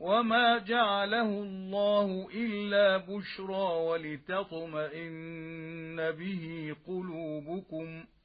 وما جعله الله إلا بشرى ولتطمئن به قلوبكم